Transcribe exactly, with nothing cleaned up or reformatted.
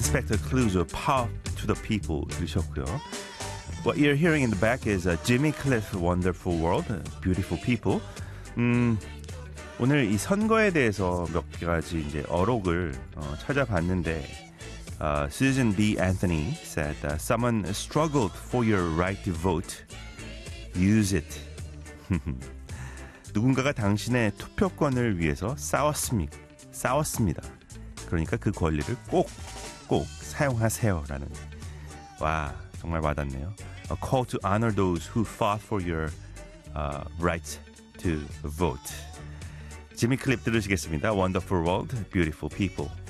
Inspector Clouseau, Power to the People 들으셨고요. What you're hearing in the back is uh, Jimmy Cliff, Wonderful World, Beautiful People. 음, 오늘 이 선거에 대해서 몇 가지 이제 어록을 어, 찾아봤는데 uh, Susan B. Anthony said, uh, someone struggled for your right to vote. Use it. 누군가가 당신의 투표권을 위해서 싸웠습니다. 싸웠습니다. 그러니까 그 권리를 꼭, 꼭 사용하세요라는. 와, 정말 와닿네요. A call to honor those who fought for your uh, right to vote. 지미 클립 들으시겠습니다. Wonderful World, Beautiful People.